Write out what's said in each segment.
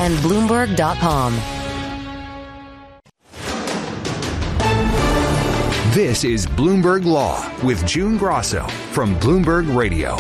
and Bloomberg.com. This is Bloomberg Law with June Grosso from Bloomberg Radio.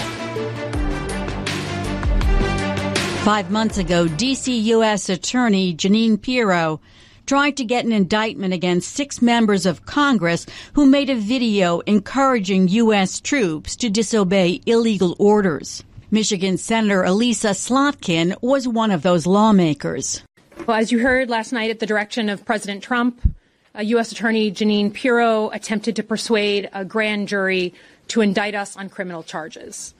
5 months ago, D.C. U.S. Attorney Jeanine Pirro tried to get an indictment against 6 members of Congress who made a video encouraging U.S. troops to disobey illegal orders. Michigan Senator Elisa Slotkin was one of those lawmakers. Well, as you heard last night at the direction of President Trump, U.S. Attorney Jeanine Pirro attempted to persuade a grand jury to indict us on criminal charges.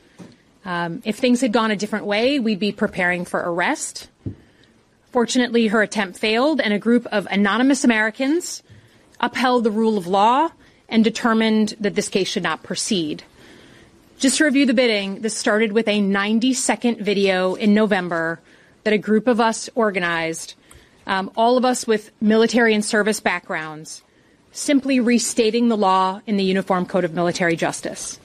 If things had gone a different way, we'd be preparing for arrest. Fortunately, her attempt failed, and a group of anonymous Americans upheld the rule of law and determined that this case should not proceed. Just to review the bidding, this started with a 90-second video in November that a group of us organized, all of us with military and service backgrounds, simply restating the law in the Uniform Code of Military Justice,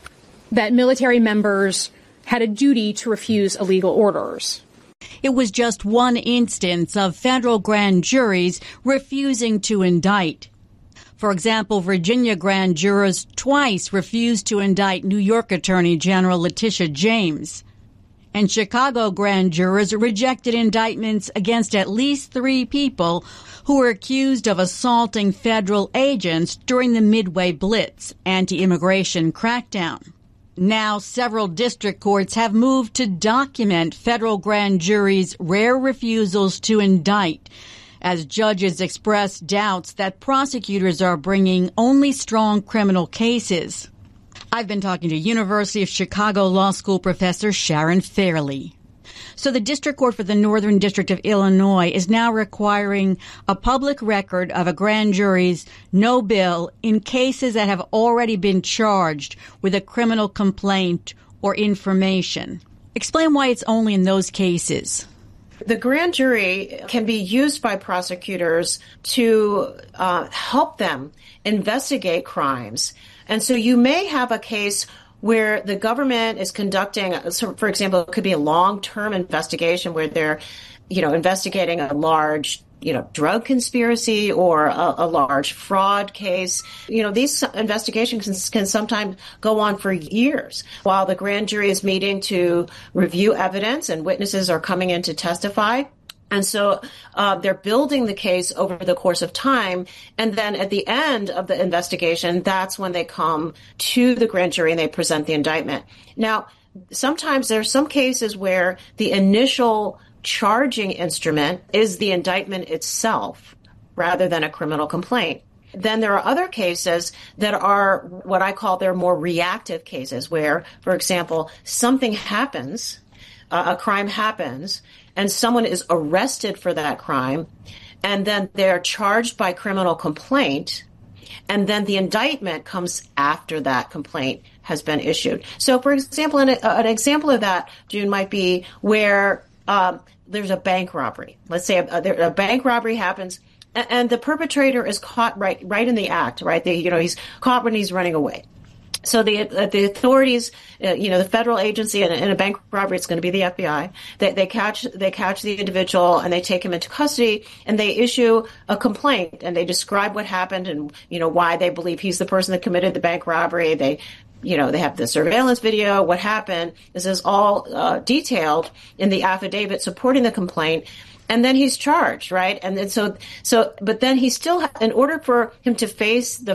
that military members had a duty to refuse illegal orders. It was just one instance of federal grand juries refusing to indict. For example, Virginia grand jurors twice refused to indict New York Attorney General Letitia James. And Chicago grand jurors rejected indictments against at least 3 people who were accused of assaulting federal agents during the Midway Blitz anti-immigration crackdown. Now, several district courts have moved to document federal grand juries' rare refusals to indict, as judges express doubts that prosecutors are bringing only strong criminal cases. I've been talking to University of Chicago Law School professor Sharon Fairley. So the District Court for the Northern District of Illinois is now requiring a public record of a grand jury's no bill in cases that have already been charged with a criminal complaint or information. Explain why it's only in those cases. The grand jury can be used by prosecutors to help them investigate crimes. And so you may have a case where the government is conducting, so for example, it could be a long-term investigation where they're, investigating a large, drug conspiracy or a large fraud case. These investigations can sometimes go on for years while the grand jury is meeting to review evidence and witnesses are coming in to testify. And so they're building the case over the course of time. And then at the end of the investigation, that's when they come to the grand jury and they present the indictment. Now, sometimes there's some cases where the initial charging instrument is the indictment itself rather than a criminal complaint. Then there are other cases that are what I call they're more reactive cases where, for example, something happens, a crime happens, and someone is arrested for that crime, and then they're charged by criminal complaint, and then the indictment comes after that complaint has been issued. So, for example, an example of that, June, might be where there's a bank robbery. Let's say a bank robbery happens, and the perpetrator is caught right in the act, right? He's caught when he's running away. So the authorities, the federal agency in a bank robbery, it's going to be the FBI. They catch the individual and they take him into custody and they issue a complaint and they describe what happened and, why they believe he's the person that committed the bank robbery. They have the surveillance video, what happened. This is all detailed in the affidavit supporting the complaint. And then he's charged, right? And then but then he still, in order for him to face the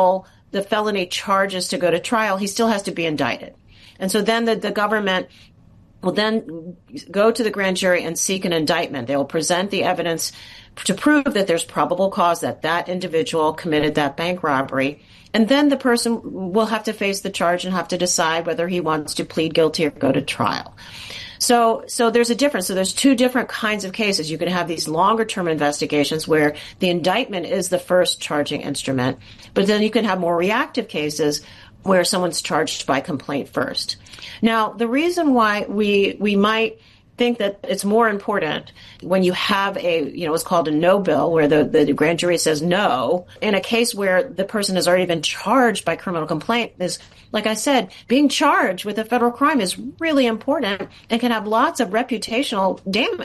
felony charges to go to trial, he still has to be indicted. And so then the government will then go to the grand jury and seek an indictment. They will present the evidence to prove that there's probable cause that individual committed that bank robbery. And then the person will have to face the charge and have to decide whether he wants to plead guilty or go to trial. So there's a difference. So there's 2 different kinds of cases. You can have these longer term investigations where the indictment is the first charging instrument, but then you can have more reactive cases where someone's charged by complaint first. Now, the reason why we might think that it's more important when you have what's called a no bill, where the grand jury says no, in a case where the person has already been charged by criminal complaint is, like I said, being charged with a federal crime is really important and can have lots of reputational damage.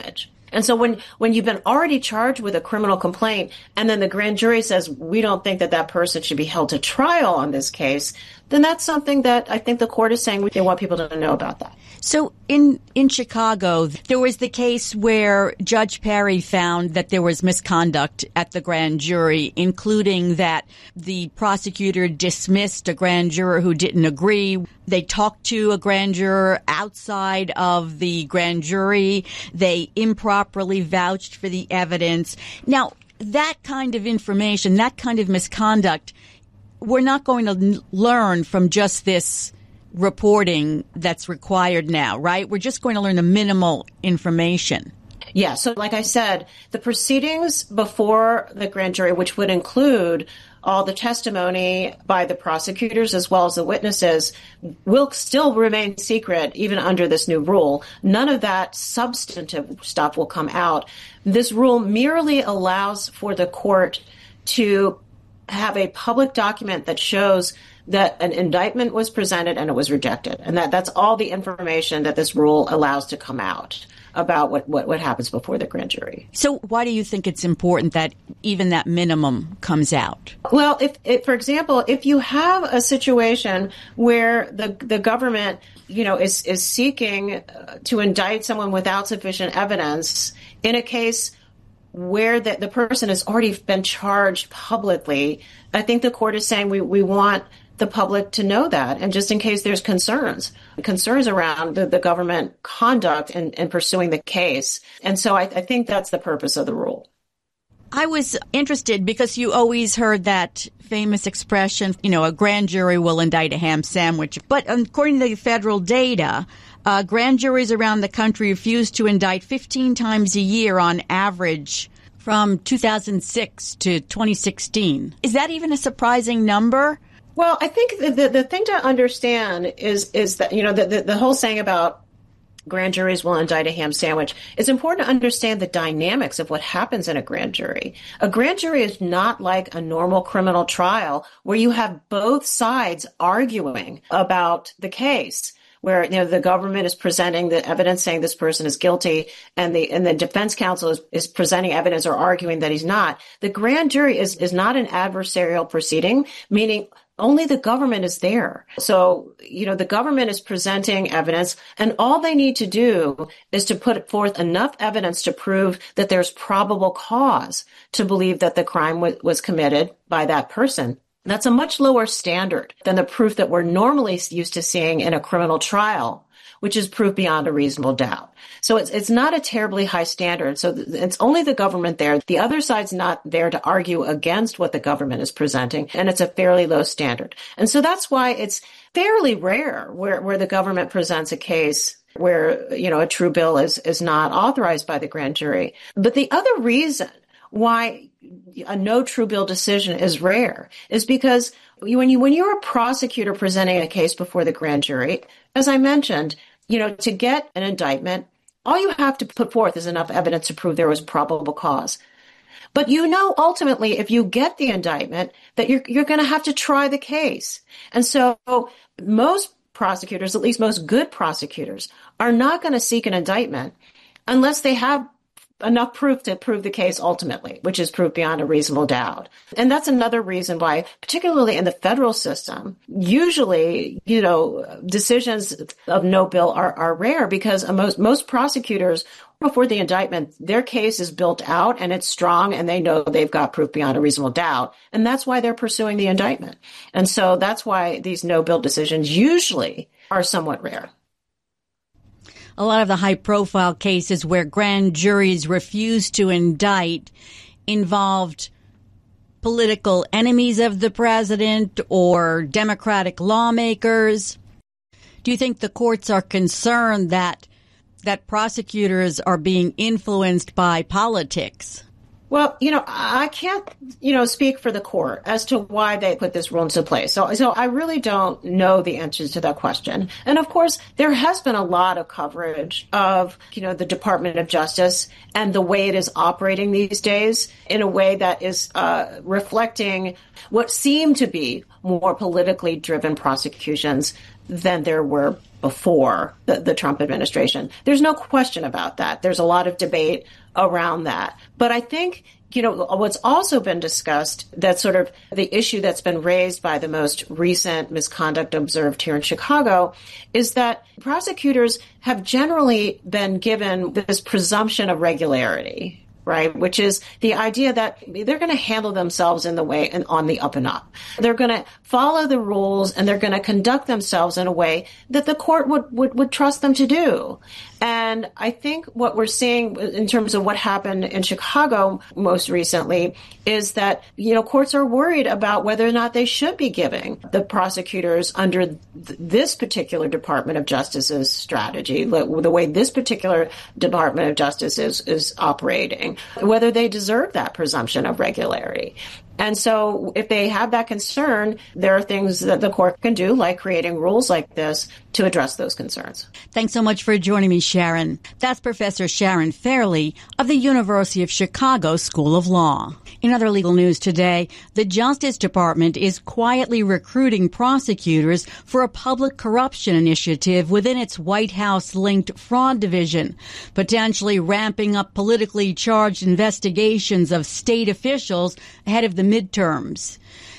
And so when you've been already charged with a criminal complaint and then the grand jury says, we don't think that person should be held to trial on this case, then that's something that I think the court is saying they want people to know about that. So in Chicago, there was the case where Judge Perry found that there was misconduct at the grand jury, including that the prosecutor dismissed a grand juror who didn't agree. They talked to a grand juror outside of the grand jury. They improperly vouched for the evidence. Now, that kind of information, that kind of misconduct, we're not going to learn from just this reporting that's required now, right? We're just going to learn the minimal information. Yeah. So like I said, the proceedings before the grand jury, which would include all the testimony by the prosecutors as well as the witnesses, will still remain secret even under this new rule. None of that substantive stuff will come out. This rule merely allows for the court to have a public document that shows that an indictment was presented and it was rejected. And that's all the information that this rule allows to come out about what happens before the grand jury. So why do you think it's important that even that minimum comes out? Well, if for example, if you have a situation where the government, is seeking to indict someone without sufficient evidence in a case where the person has already been charged publicly, I think the court is saying we want the public to know that. And just in case there's concerns around the government conduct in pursuing the case. And so I think that's the purpose of the rule. I was interested because you always heard that famous expression, a grand jury will indict a ham sandwich. But according to the federal data, grand juries around the country refuse to indict 15 times a year on average from 2006 to 2016. Is that even a surprising number? Well, I think the thing to understand is that, the whole saying about grand juries will indict a ham sandwich, it's important to understand the dynamics of what happens in a grand jury. A grand jury is not like a normal criminal trial where you have both sides arguing about the case, where the government is presenting the evidence saying this person is guilty and the defense counsel is presenting evidence or arguing that he's not. The grand jury is not an adversarial proceeding, meaning only the government is there. So, the government is presenting evidence and all they need to do is to put forth enough evidence to prove that there's probable cause to believe that the crime was committed by that person. That's a much lower standard than the proof that we're normally used to seeing in a criminal trial, which is proof beyond a reasonable doubt. So it's not a terribly high standard. So it's only the government there. The other side's not there to argue against what the government is presenting, and it's a fairly low standard. And so that's why it's fairly rare where the government presents a case where, a true bill is not authorized by the grand jury. But the other reason why a no true bill decision is rare is because when you're a prosecutor presenting a case before the grand jury, as I mentioned, to get an indictment, all you have to put forth is enough evidence to prove there was probable cause. But ultimately, if you get the indictment, that you're going to have to try the case. And so most prosecutors, at least most good prosecutors, are not going to seek an indictment unless they have enough proof to prove the case ultimately, which is proof beyond a reasonable doubt. And that's another reason why, particularly in the federal system, usually, decisions of no bill are rare because most prosecutors, before the indictment, their case is built out and it's strong and they know they've got proof beyond a reasonable doubt. And that's why they're pursuing the indictment. And so that's why these no bill decisions usually are somewhat rare. A lot of the high-profile cases where grand juries refused to indict involved political enemies of the president or Democratic lawmakers. Do you think the courts are concerned that prosecutors are being influenced by politics? Well, I can't, speak for the court as to why they put this rule into place. So I really don't know the answers to that question. And of course, there has been a lot of coverage of, the Department of Justice and the way it is operating these days in a way that is reflecting what seem to be more politically driven prosecutions than there were before the Trump administration. There's no question about that. There's a lot of debate around that. But I think, what's also been discussed, that's sort of the issue that's been raised by the most recent misconduct observed here in Chicago, is that prosecutors have generally been given this presumption of regularity, right? Which is the idea that they're going to handle themselves in the way and on the up and up. They're going to follow the rules and they're going to conduct themselves in a way that the court would trust them to do. And I think what we're seeing in terms of what happened in Chicago most recently is that, courts are worried about whether or not they should be giving the prosecutors under this particular Department of Justice's strategy, the way this particular Department of Justice is operating, whether they deserve that presumption of regularity. And so if they have that concern, there are things that the court can do, like creating rules like this, to address those concerns. Thanks so much for joining me, Sharon. That's Professor Sharon Fairley of the University of Chicago School of Law. In other legal news today, the Justice Department is quietly recruiting prosecutors for a public corruption initiative within its White House-linked fraud division, potentially ramping up politically charged investigations of state officials ahead of the midterms.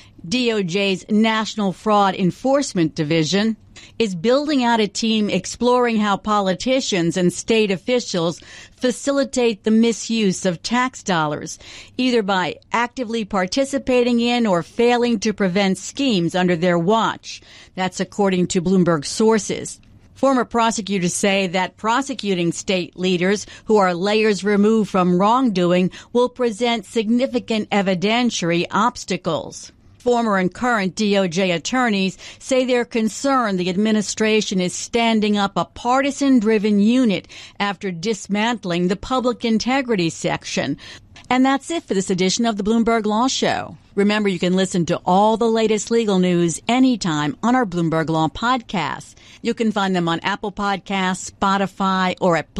DOJ's National Fraud Enforcement Division is building out a team exploring how politicians and state officials facilitate the misuse of tax dollars, either by actively participating in or failing to prevent schemes under their watch. That's according to Bloomberg sources. Former prosecutors say that prosecuting state leaders who are layers removed from wrongdoing will present significant evidentiary obstacles. Former and current DOJ attorneys say they're concerned the administration is standing up a partisan-driven unit after dismantling the public integrity section. And that's it for this edition of the Bloomberg Law Show. Remember, you can listen to all the latest legal news anytime on our Bloomberg Law podcasts. You can find them on Apple Podcasts, Spotify, or at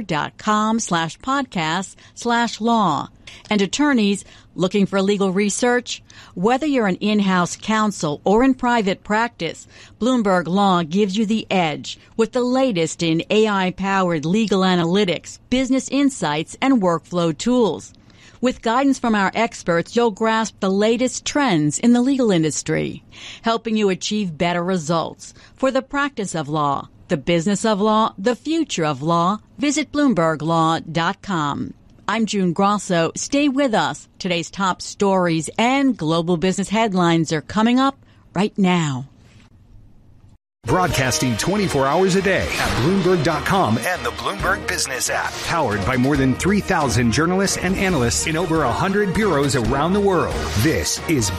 Bloomberg.com/podcast/law. And attorneys looking for legal research? Whether you're an in-house counsel or in private practice, Bloomberg Law gives you the edge with the latest in AI-powered legal analytics, business insights, and workflow tools. With guidance from our experts, you'll grasp the latest trends in the legal industry, helping you achieve better results for the practice of law, the business of law, the future of law. Visit BloombergLaw.com. I'm June Grosso. Stay with us. Today's top stories and global business headlines are coming up right now. Broadcasting 24 hours a day at Bloomberg.com and the Bloomberg Business app. Powered by more than 3,000 journalists and analysts in over 100 bureaus around the world. This is